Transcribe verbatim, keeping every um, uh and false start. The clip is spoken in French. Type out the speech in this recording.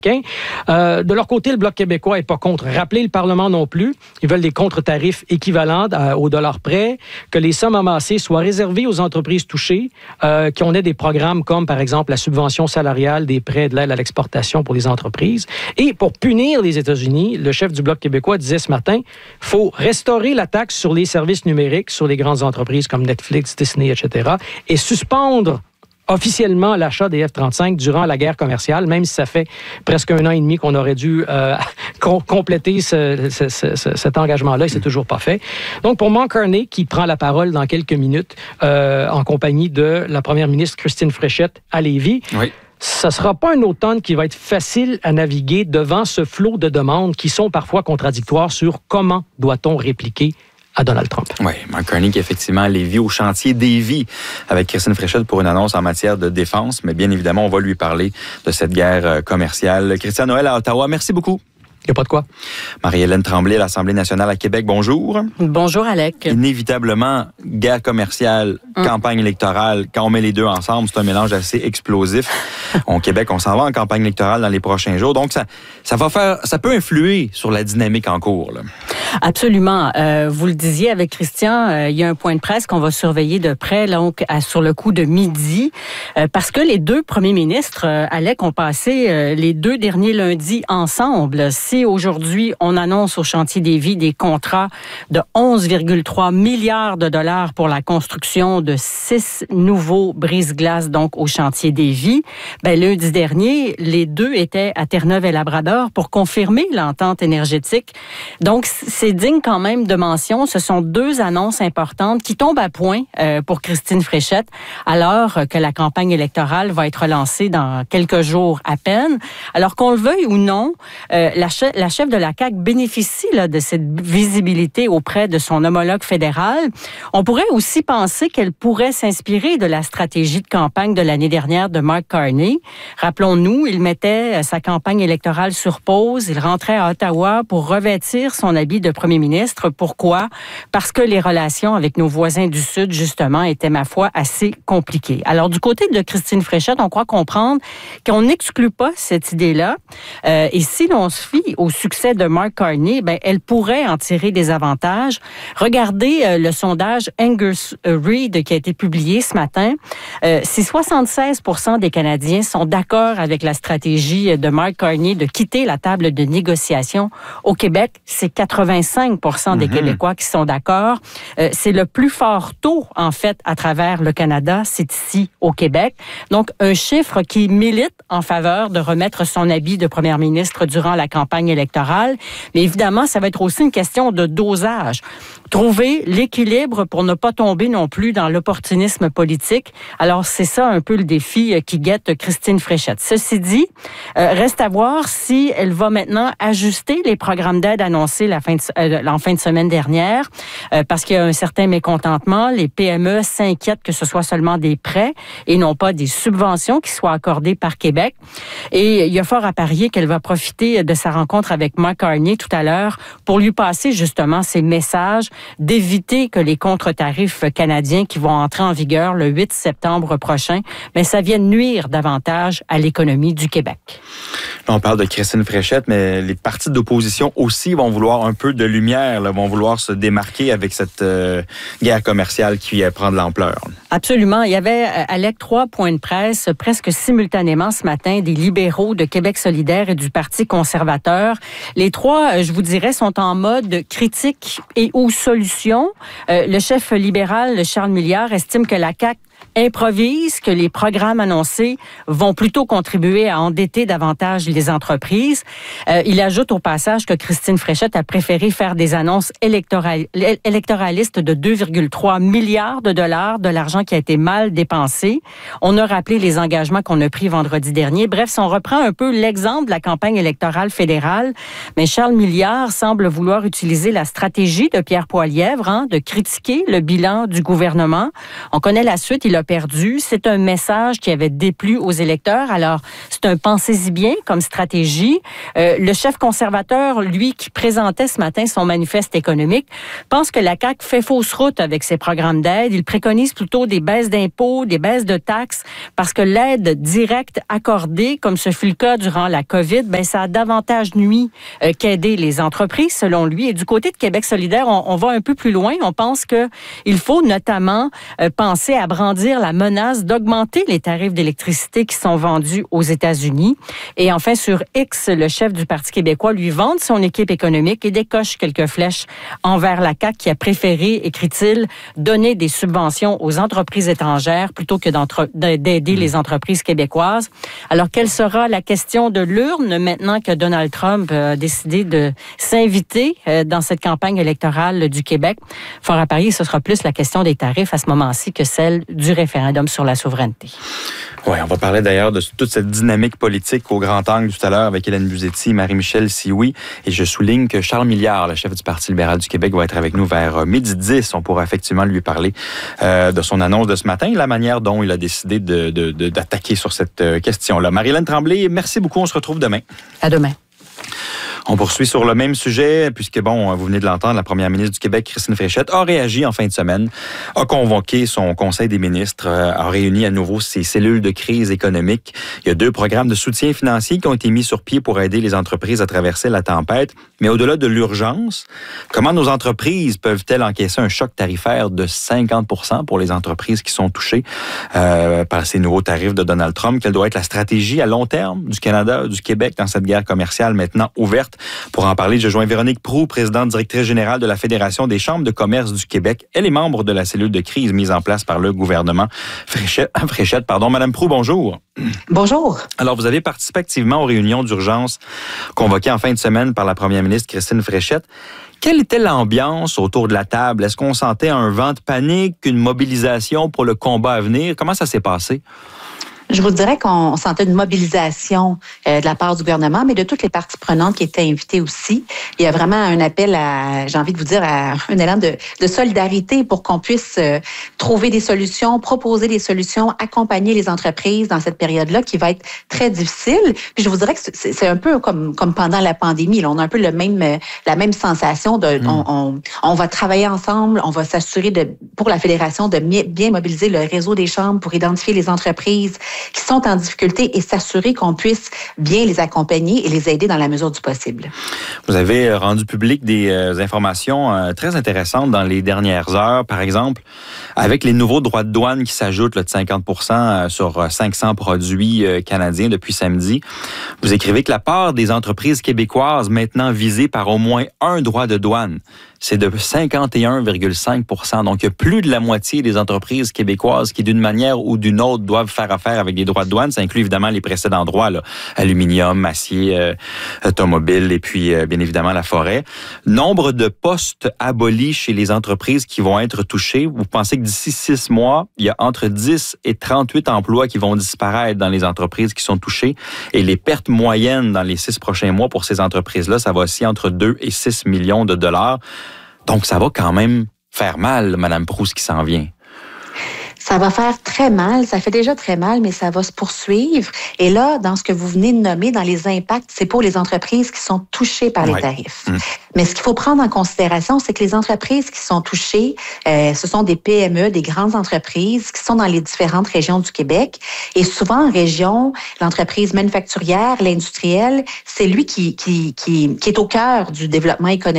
Euh, de leur côté, le Bloc québécois n'est pas contre rappeler le Parlement non plus. Ils veulent des contre-tarifs équivalents à, au dollar près, que les sommes amassées soient réservées aux entreprises touchées, euh, qu'on ait des programmes comme, par exemple, la subvention salariale, des prêts de l'aide à l'exportation pour les entreprises. Et pour punir les États-Unis, le chef du Bloc québécois disait ce matin, il faut restaurer la taxe sur les services numériques sur les grandes entreprises comme Netflix, Disney, et cetera, et suspendre officiellement l'achat des F trente-cinq durant la guerre commerciale, même si ça fait presque un an et demi qu'on aurait dû euh, com- compléter ce, ce, ce, ce, cet engagement-là, et c'est toujours pas fait. Donc, pour Mark Carney, qui prend la parole dans quelques minutes euh, en compagnie de la première ministre Christine Fréchette à Lévis, oui. Ça ne sera pas un automne qui va être facile à naviguer devant ce flot de demandes qui sont parfois contradictoires sur comment doit-on répliquer à Donald Trump. Oui, Mark Carney qui effectivement Lévis au chantier Davie avec Christine Fréchette pour une annonce en matière de défense, mais bien évidemment, on va lui parler de cette guerre commerciale. Christian Noël à Ottawa, merci beaucoup. Il n'y a pas de quoi. Marie-Hélène Tremblay, l'Assemblée nationale à Québec, bonjour. Bonjour, Alec. Inévitablement, guerre commerciale, hum. campagne électorale, quand on met les deux ensemble, c'est un mélange assez explosif. Au Québec, on s'en va en campagne électorale dans les prochains jours. Donc, ça, ça va faire, ça peut influer sur la dynamique en cours, là. Absolument. Euh, vous le disiez avec Christian, euh, il y a un point de presse qu'on va surveiller de près, donc, à, sur le coup de midi, euh, parce que les deux premiers ministres, euh, Alec, ont passé euh, les deux derniers lundis ensemble. Si aujourd'hui, on annonce au chantier Davie des contrats de onze virgule trois milliards de dollars pour la construction de six nouveaux brise-glaces, donc au chantier Davie, ben, lundi dernier, les deux étaient à Terre-Neuve et Labrador pour confirmer l'entente énergétique. Donc, c'est digne quand même de mention. Ce sont deux annonces importantes qui tombent à point euh, pour Christine Fréchette, alors que la campagne électorale va être lancée dans quelques jours à peine. Alors qu'on le veuille ou non, euh, la, chef, la chef de la C A Q bénéficie là, de cette visibilité auprès de son homologue fédéral. On pourrait aussi penser qu'elle pourrait s'inspirer de la stratégie de campagne de l'année dernière de Mark Carney. Rappelons-nous, il mettait sa campagne électorale sur pause. Il rentrait à Ottawa pour revêtir son habit de premier ministre. Pourquoi? Parce que les relations avec nos voisins du Sud, justement, étaient, ma foi, assez compliquées. Alors, du côté de Christine Fréchette, on croit comprendre qu'on n'exclut pas cette idée-là. Euh, et si l'on se fie au succès de Mark Carney, ben, elle pourrait en tirer des avantages. Regardez euh, le sondage Angus Reid qui a été publié ce matin. Euh, si soixante-seize pour cent des Canadiens sont d'accord avec la stratégie de Mark Carney de quitter la table de négociation, au Québec, c'est quatre-vingt-cinq pour cent des mm-hmm. Québécois qui sont d'accord. Euh, c'est le plus fort taux, en fait, à travers le Canada. C'est ici, au Québec. Donc, un chiffre qui milite en faveur de remettre son habit de première ministre durant la campagne électorale. Mais évidemment, ça va être aussi une question de dosage. Trouver l'équilibre pour ne pas tomber non plus dans l'opportunisme politique. Alors, c'est ça un peu le défi qui guette Christine Fréchette. Ceci dit, euh, reste à voir si elle va maintenant ajuster les programmes d'aide annoncés la fin de, euh, en fin de semaine dernière, euh, parce qu'il y a un certain mécontentement. Les P M E s'inquiètent que ce soit seulement des prêts et non pas des subventions qui soient accordées par Québec. Et il y a fort à parier qu'elle va profiter de sa rencontre avec Mark Carney tout à l'heure pour lui passer justement ces messages d'éviter que les contre-tarifs canadiens qui vont entrer en vigueur le huit septembre prochain, mais ça vienne nuire davantage à l'économie du Québec. Là, on parle de Christine Fréchette, mais les partis d'opposition aussi vont vouloir un peu de lumière, là, vont vouloir se démarquer avec cette euh, guerre commerciale qui euh, prend de l'ampleur. Absolument. Il y avait, Alec, trois points de presse presque simultanément ce matin des libéraux de Québec solidaire et du Parti conservateur. Les trois, je vous dirais, sont en mode critique et ou solution. Euh, le chef libéral, Charles Milliard, estime que la C A Q improvise, que les programmes annoncés vont plutôt contribuer à endetter davantage les entreprises. Euh, il ajoute au passage que Christine Fréchette a préféré faire des annonces électoral, électoralistes de deux virgule trois milliards de dollars, de l'argent qui a été mal dépensé. On a rappelé les engagements qu'on a pris vendredi dernier. Bref, si on reprend un peu l'exemple de la campagne électorale fédérale, mais Charles Milliard semble vouloir utiliser la stratégie de Pierre Poilievre, hein, de critiquer le bilan du gouvernement. On connaît la suite. Il qu'il a perdu. C'est un message qui avait déplu aux électeurs. Alors, c'est un pensez-y bien comme stratégie. Euh, le chef conservateur, lui, qui présentait ce matin son manifeste économique, pense que la C A Q fait fausse route avec ses programmes d'aide. Il préconise plutôt des baisses d'impôts, des baisses de taxes, parce que l'aide directe accordée, comme ce fut le cas durant la COVID, ben ça a davantage nuit euh, qu'aider les entreprises, selon lui. Et du côté de Québec solidaire, on, on va un peu plus loin. On pense que il faut notamment euh, penser à brandir la menace d'augmenter les tarifs d'électricité qui sont vendus aux États-Unis. Et enfin, sur X, le chef du Parti québécois lui vante son équipe économique et décoche quelques flèches envers la C A Q qui a préféré, écrit-il, donner des subventions aux entreprises étrangères plutôt que d'aider les entreprises québécoises. Alors, quelle sera la question de l'urne maintenant que Donald Trump a décidé de s'inviter dans cette campagne électorale du Québec? Fort à parier, ce sera plus la question des tarifs à ce moment-ci que celle du référendum sur la souveraineté. Oui, on va parler d'ailleurs de toute cette dynamique politique au grand angle tout à l'heure avec Hélène Buzetti et Marie-Michel Sioui. Et je souligne que Charles Milliard, le chef du Parti libéral du Québec, va être avec nous vers midi dix. On pourra effectivement lui parler euh, de son annonce de ce matin et la manière dont il a décidé de, de, de, d'attaquer sur cette question-là. Marie-Hélène Tremblay, merci beaucoup. On se retrouve demain. À demain. On poursuit sur le même sujet, puisque, bon, vous venez de l'entendre, la première ministre du Québec, Christine Fréchette, a réagi en fin de semaine, a convoqué son conseil des ministres, a réuni à nouveau ses cellules de crise économique. Il y a deux programmes de soutien financier qui ont été mis sur pied pour aider les entreprises à traverser la tempête. Mais au-delà de l'urgence, comment nos entreprises peuvent-elles encaisser un choc tarifaire de cinquante pour cent pour les entreprises qui sont touchées euh, par ces nouveaux tarifs de Donald Trump? Quelle doit être la stratégie à long terme du Canada, du Québec dans cette guerre commerciale maintenant ouverte? Pour en parler, je joins Véronique Proulx, présidente directrice générale de la Fédération des chambres de commerce du Québec. Elle est membre de la cellule de crise mise en place par le gouvernement. Fréchette, Fréchette pardon. Madame Proulx, bonjour. Bonjour. Alors, vous avez participé activement aux réunions d'urgence convoquées en fin de semaine par la première ministre Christine Fréchette. Quelle était l'ambiance autour de la table? Est-ce qu'on sentait un vent de panique, une mobilisation pour le combat à venir? Comment ça s'est passé? Je vous dirais qu'on sentait une mobilisation euh, de la part du gouvernement, mais de toutes les parties prenantes qui étaient invitées aussi. Il y a vraiment un appel à, j'ai envie de vous dire, à un élan de, de solidarité pour qu'on puisse euh, trouver des solutions, proposer des solutions, accompagner les entreprises dans cette période-là qui va être très difficile. Puis je vous dirais que c'est, c'est un peu comme, comme pendant la pandémie. Là, on a un peu le même, la même sensation de, mmh. on, on, on va travailler ensemble, on va s'assurer de, pour la Fédération de bien mobiliser le réseau des chambres pour identifier les entreprises qui sont en difficulté et s'assurer qu'on puisse bien les accompagner et les aider dans la mesure du possible. Vous avez rendu public des euh, informations euh, très intéressantes dans les dernières heures. Par exemple, avec les nouveaux droits de douane qui s'ajoutent là, de cinquante pour cent sur cinq cents produits euh, canadiens depuis samedi, vous écrivez que la part des entreprises québécoises maintenant visées par au moins un droit de douane, c'est de cinquante et un virgule cinq pour cent. Donc, il y a plus de la moitié des entreprises québécoises qui, d'une manière ou d'une autre, doivent faire affaire avec des droits de douane. Ça inclut évidemment les précédents droits, là, aluminium, acier, euh, automobile et puis, euh, bien évidemment, la forêt. Nombre de postes abolis chez les entreprises qui vont être touchées. Vous pensez que d'ici six mois, il y a entre dix et trente-huit emplois qui vont disparaître dans les entreprises qui sont touchées. Et les pertes moyennes dans les six prochains mois pour ces entreprises-là, ça va aussi entre deux et six millions de dollars. Donc, ça va quand même faire mal, Mme Proulx, ce qui s'en vient. Ça va faire très mal, ça fait déjà très mal, mais ça va se poursuivre. Et là, dans ce que vous venez de nommer, dans les impacts, c'est pour les entreprises qui sont touchées par les ouais. tarifs. Mmh. Mais ce qu'il faut prendre en considération, c'est que les entreprises qui sont touchées, euh, ce sont des P M E, des grandes entreprises qui sont dans les différentes régions du Québec. Et souvent, en région, l'entreprise manufacturière, l'industrielle, c'est lui qui, qui, qui, qui est au cœur du développement économique